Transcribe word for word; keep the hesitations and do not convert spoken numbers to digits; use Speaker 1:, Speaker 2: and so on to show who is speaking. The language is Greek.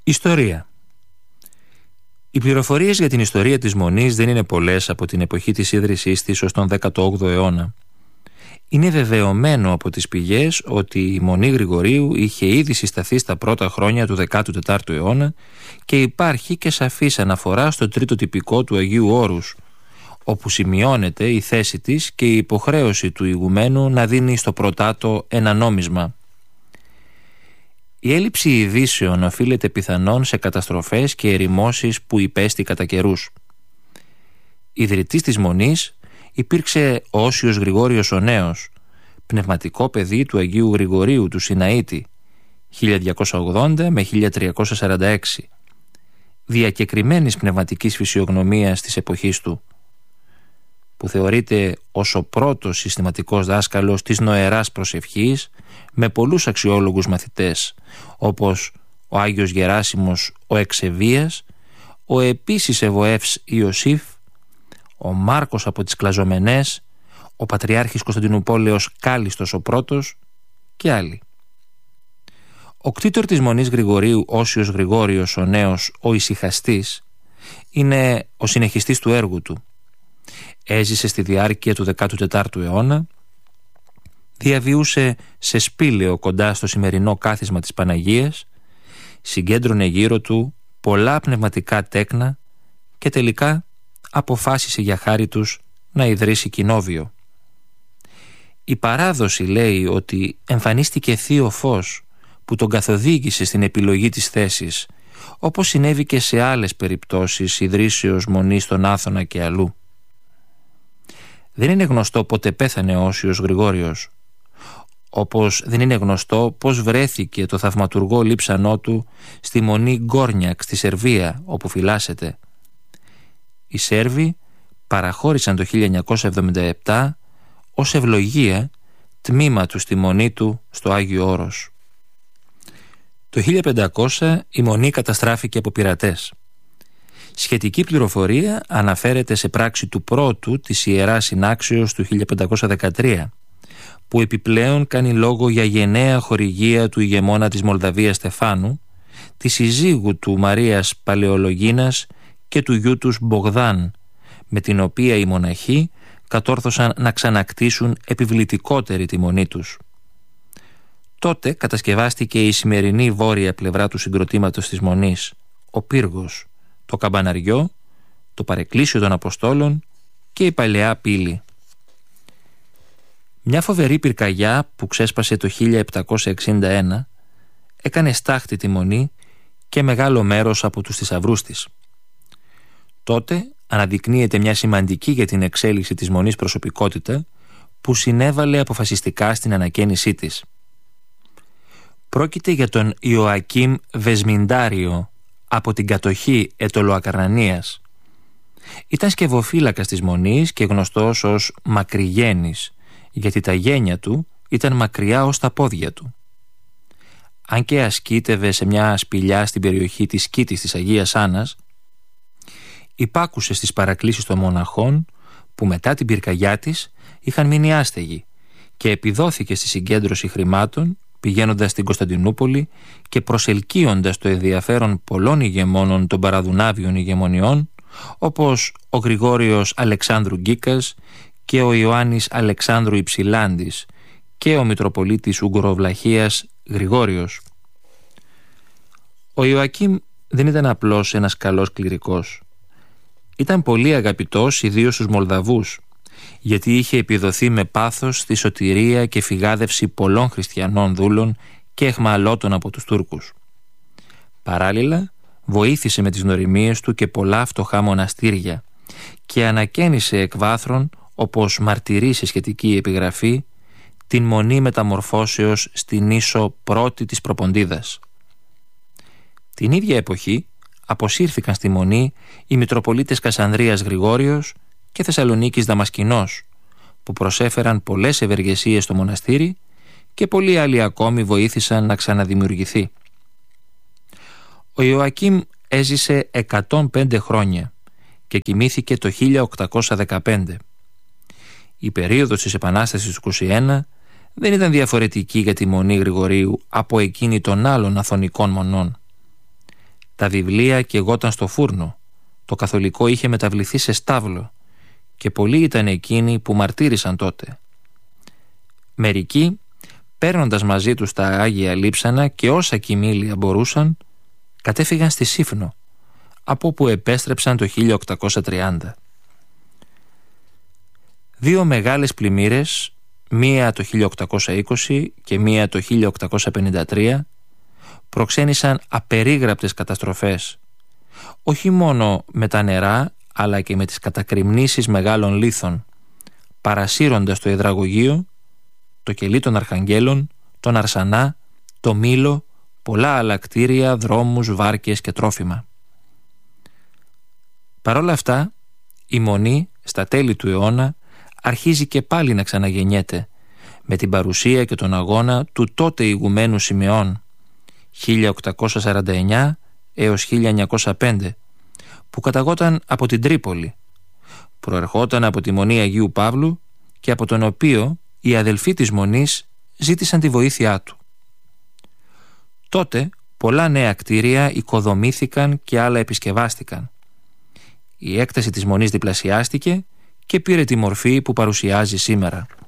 Speaker 1: Ιστορία. Οι πληροφορίες για την ιστορία της Μονής δεν είναι πολλές από την εποχή της ίδρυσής της ως τον δέκατο όγδοο αιώνα. Είναι βεβαιωμένο από τις πηγές ότι η Μονή Γρηγορείου είχε ήδη συσταθεί στα πρώτα χρόνια του δέκατου τετάρτου αιώνα και υπάρχει και σαφής αναφορά στο τρίτο τυπικό του Αγίου Όρους, όπου σημειώνεται η θέση της και η υποχρέωση του ηγουμένου να δίνει στο προτάτο ένα νόμισμα. Η έλλειψη ειδήσεων οφείλεται πιθανόν σε καταστροφές και ερημώσεις που υπέστη κατά καιρούς. Ιδρυτής της Μονής υπήρξε ο Όσιος Γρηγόριος ο Νέος, πνευματικό παιδί του Αγίου Γρηγορείου του Σιναήτη, χίλια διακόσια ογδόντα με χίλια τριακόσια σαράντα έξι, διακεκριμένης πνευματικής φυσιογνωμίας της εποχής του, που θεωρείται ως ο πρώτος συστηματικός δάσκαλος της νοεράς προσευχής με πολλούς αξιόλογους μαθητές, όπως ο Άγιος Γεράσιμος ο Εξεβίας, ο επίσης Εβοεύς Ιωσήφ, ο Μάρκος από τις Κλαζομενές, ο Πατριάρχης Κωνσταντινουπόλεως Κάλιστος ο Πρώτος και άλλοι. Ο κτήτορ της Μονής Γρηγορείου Όσιος Γρηγόριος ο Νέος ο Ησυχαστής είναι ο συνεχιστής του έργου του. Έζησε στη διάρκεια του δέκατου τετάρτου αιώνα, διαβιούσε σε σπήλαιο κοντά στο σημερινό κάθισμα της Παναγίας, συγκέντρωνε γύρω του πολλά πνευματικά τέκνα και τελικά αποφάσισε για χάρη τους να ιδρύσει κοινόβιο. Η παράδοση λέει ότι εμφανίστηκε θείο φως που τον καθοδήγησε στην επιλογή της θέσης, όπως συνέβη και σε άλλες περιπτώσεις ιδρύσεως Μονής στον Άθωνα και αλλού. Δεν είναι γνωστό πότε πέθανε ο Όσιος Γρηγόριος, όπως δεν είναι γνωστό πώς βρέθηκε το θαυματουργό λείψανό του στη Μονή Γκόρνιακ στη Σερβία, όπου φυλάσσεται. Οι Σέρβοι παραχώρησαν το χίλια εννιακόσια εβδομήντα επτά ως ευλογία τμήμα του στη Μονή του στο Άγιο Όρος. Το χίλια πεντακόσια η Μονή καταστράφηκε από πειρατές. Σχετική πληροφορία αναφέρεται σε πράξη του πρώτου της Ιεράς Συνάξεως του χίλια πεντακόσια δεκατρία, που επιπλέον κάνει λόγο για γενναία χορηγία του ηγεμόνα της Μολδαβίας Στεφάνου, της συζύγου του Μαρίας Παλαιολογίνας και του γιού τους Μπογδάν, με την οποία οι μοναχοί κατόρθωσαν να ξανακτήσουν επιβλητικότερη τη μονή τους. Τότε κατασκευάστηκε η σημερινή βόρεια πλευρά του συγκροτήματος της Μονής, ο πύργος, το καμπαναριό, το παρεκκλήσιο των Αποστόλων και η παλαιά πύλη. Μια φοβερή πυρκαγιά που ξέσπασε το χίλια επτακόσια εξήντα ένα έκανε στάχτη τη Μονή και μεγάλο μέρος από τους θησαυρούς της. Τότε αναδεικνύεται μια σημαντική για την εξέλιξη της Μονής προσωπικότητα που συνέβαλε αποφασιστικά στην ανακαίνισή της. Πρόκειται για τον Ιωακίμ Βεσμιντάριο από την κατοχή Αιτωλοακαρνανίας. Ήταν σκευοφύλακας της Μονής και γνωστός ως Μακρυγένης, γιατί τα γένια του ήταν μακριά ως τα πόδια του. Αν και ασκήτευε σε μια σπηλιά στην περιοχή της Κήτης της Αγίας Άννας, υπάκουσε στις παρακλήσεις των μοναχών που μετά την πυρκαγιά της είχαν μείνει άστεγοι και επιδόθηκε στη συγκέντρωση χρημάτων, πηγαίνοντας στην Κωνσταντινούπολη και προσελκύοντας το ενδιαφέρον πολλών ηγεμόνων των παραδουνάβιων ηγεμονιών, όπως ο Γρηγόριος Αλεξάνδρου Γκίκας και ο Ιωάννης Αλεξάνδρου Υψηλάντης και ο Μητροπολίτης Ουγγροβλαχίας Γρηγόριος. Ο Ιωακίμ δεν ήταν απλώς ένας καλός κληρικός. Ήταν πολύ αγαπητός ιδίως στους Μολδαβούς, γιατί είχε επιδοθεί με πάθος στη σωτηρία και φυγάδευση πολλών χριστιανών δούλων και εχμαλώτων από τους Τούρκους. Παράλληλα, βοήθησε με τις γνωριμίες του και πολλά φτωχά μοναστήρια και ανακαίνισε εκ βάθρων, όπως μαρτυρεί σε σχετική επιγραφή, την Μονή Μεταμορφώσεως στην ίσο πρώτη της Προποντίδας. Την ίδια εποχή αποσύρθηκαν στη Μονή οι Μητροπολίτες Κασανδρίας Γρηγόριος και Θεσσαλονίκης Δαμασκηνός, που προσέφεραν πολλές ευεργεσίες στο μοναστήρι και πολλοί άλλοι ακόμη βοήθησαν να ξαναδημιουργηθεί. Ο Ιωακίμ έζησε εκατόν πέντε χρόνια και κοιμήθηκε το χίλια οκτακόσια δεκαπέντε. Η περίοδος της Επανάστασης του είκοσι ένα δεν ήταν διαφορετική για τη Μονή Γρηγορείου από εκείνη των άλλων αθωνικών μονών. Τα βιβλία καιγόταν στο φούρνο, το καθολικό είχε μεταβληθεί σε στάβλο και πολλοί ήταν εκείνοι που μαρτύρησαν τότε. Μερικοί, παίρνοντας μαζί τους τα Άγια Λείψανα και όσα κοιμήλια μπορούσαν, κατέφυγαν στη Σύφνο, από όπου επέστρεψαν το χίλια οκτακόσια τριάντα. Δύο μεγάλες πλημμύρες, μία το χίλια οκτακόσια είκοσι και μία το χίλια οκτακόσια πενήντα τρία, προξένησαν απερίγραπτες καταστροφές, όχι μόνο με τα νερά, αλλά και με τις κατακρημνήσεις μεγάλων λίθων, παρασύροντας το υδραγωγείο, το κελί των Αρχαγγέλων, τον Αρσανά, το Μήλο, πολλά άλλα κτίρια, δρόμους, βάρκες και τρόφιμα. Παρ' όλα αυτά, η Μονή στα τέλη του αιώνα αρχίζει και πάλι να ξαναγεννιέται, με την παρουσία και τον αγώνα του τότε ηγουμένου Σιμεών, χίλια οκτακόσια σαράντα εννιά έως χίλια εννιακόσια πέντε, που καταγόταν από την Τρίπολη. Προερχόταν από τη Μονή Αγίου Παύλου και από τον οποίο οι αδελφοί της Μονής ζήτησαν τη βοήθειά του. Τότε πολλά νέα κτίρια οικοδομήθηκαν και άλλα επισκευάστηκαν. Η έκταση της Μονής διπλασιάστηκε και πήρε τη μορφή που παρουσιάζει σήμερα.